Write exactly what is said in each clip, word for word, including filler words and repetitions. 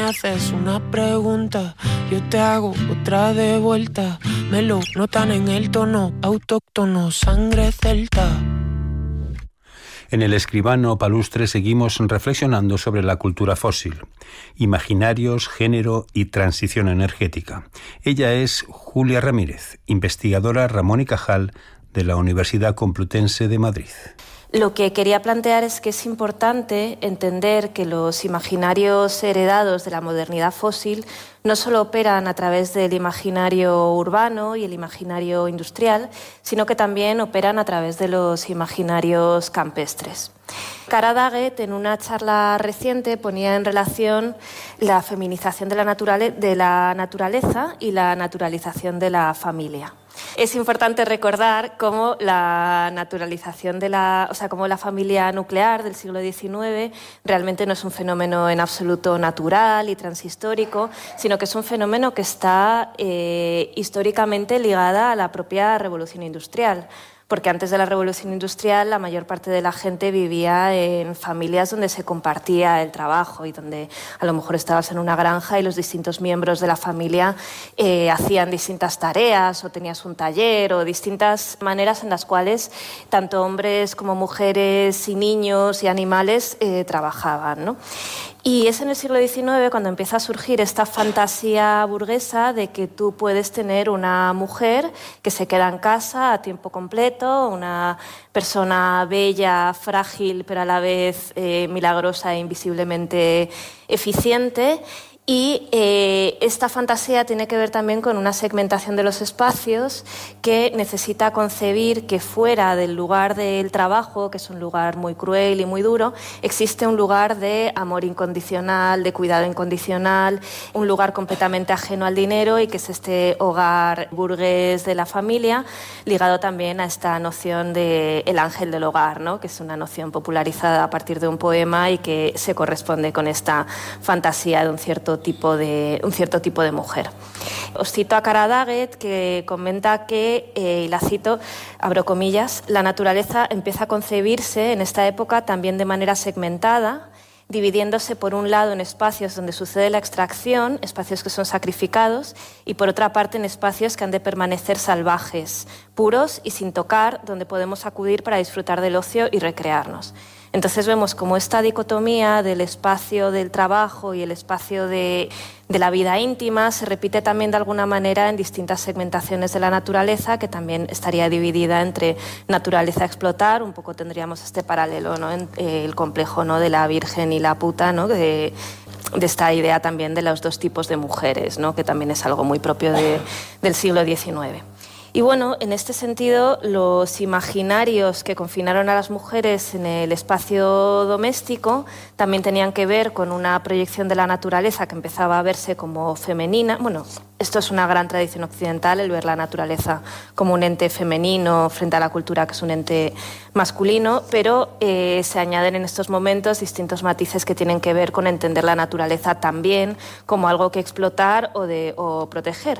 me haces una pregunta, yo te hago otra de vuelta. Me lo notan en el tono autóctono, sangre celta. En El Escribano Palustre seguimos reflexionando sobre la cultura fósil, imaginarios, género y transición energética. Ella es Julia Ramírez, investigadora Ramón y Cajal de la Universidad Complutense de Madrid. Lo que quería plantear es que es importante entender que los imaginarios heredados de la modernidad fósil no solo operan a través del imaginario urbano y el imaginario industrial, sino que también operan a través de los imaginarios campestres. Cara Daggett, en una charla reciente, ponía en relación la feminización de la, naturale- de la naturaleza y la naturalización de la familia. Es importante recordar cómo la naturalización de la, o sea, cómo la familia nuclear del siglo diecinueve realmente no es un fenómeno en absoluto natural y transhistórico, sino que es un fenómeno que está eh, históricamente ligada a la propia revolución industrial. Porque antes de la revolución industrial la mayor parte de la gente vivía en familias donde se compartía el trabajo y donde a lo mejor estabas en una granja y los distintos miembros de la familia eh, hacían distintas tareas o tenías un taller o distintas maneras en las cuales tanto hombres como mujeres y niños y animales eh, trabajaban, ¿no? Y es en el siglo diecinueve cuando empieza a surgir esta fantasía burguesa de que tú puedes tener una mujer que se queda en casa a tiempo completo, una persona bella, frágil, pero a la vez eh, milagrosa e invisiblemente eficiente. Y eh, esta fantasía tiene que ver también con una segmentación de los espacios que necesita concebir que fuera del lugar del trabajo, que es un lugar muy cruel y muy duro, existe un lugar de amor incondicional, de cuidado incondicional, un lugar completamente ajeno al dinero y que es este hogar burgués de la familia, ligado también a esta noción de el ángel del hogar, ¿no? Que es una noción popularizada a partir de un poema y que se corresponde con esta fantasía de un cierto tipo de, un cierto tipo de mujer. Os cito a Cara Daggett, que comenta que, eh, y la cito, abro comillas, la naturaleza empieza a concebirse en esta época también de manera segmentada, dividiéndose por un lado en espacios donde sucede la extracción, espacios que son sacrificados, y por otra parte en espacios que han de permanecer salvajes, puros y sin tocar, donde podemos acudir para disfrutar del ocio y recrearnos. Entonces vemos como esta dicotomía del espacio del trabajo y el espacio de, de la vida íntima se repite también de alguna manera en distintas segmentaciones de la naturaleza, que también estaría dividida entre naturaleza a explotar, un poco tendríamos este paralelo, ¿no? En, eh, el complejo, ¿no? De la virgen y la puta, ¿no? de, de esta idea también de los dos tipos de mujeres, ¿no? Que también es algo muy propio de, del siglo diecinueve. Y bueno, en este sentido, los imaginarios que confinaron a las mujeres en el espacio doméstico también tenían que ver con una proyección de la naturaleza que empezaba a verse como femenina. Bueno, esto es una gran tradición occidental, el ver la naturaleza como un ente femenino frente a la cultura que es un ente masculino, pero eh, se añaden en estos momentos distintos matices que tienen que ver con entender la naturaleza también como algo que explotar o, de, o proteger.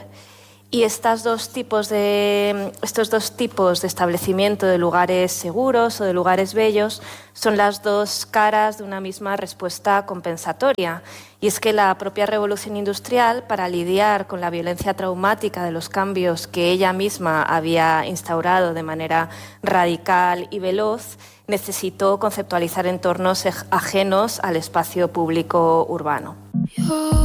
Y estas dos tipos de, estos dos tipos de establecimiento de lugares seguros o de lugares bellos son las dos caras de una misma respuesta compensatoria. Y es que la propia revolución industrial, para lidiar con la violencia traumática de los cambios que ella misma había instaurado de manera radical y veloz, necesitó conceptualizar entornos ajenos al espacio público urbano.